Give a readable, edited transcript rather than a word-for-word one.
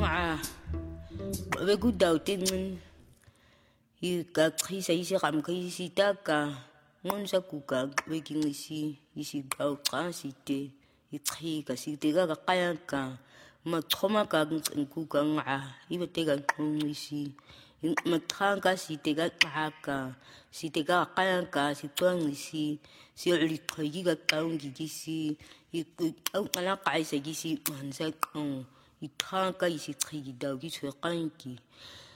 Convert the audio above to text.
Begudautin Ikakisa isi ramkisi taka ngonsa kuka waking isi gauka site itrika site kaya ka matroma ka kuka nga ibatega isi matranga site ka site kaya ka situang isi si ulitrigi ka kaungi isi au kala kaisa isi mansa itranga isi trigi dau isi kanki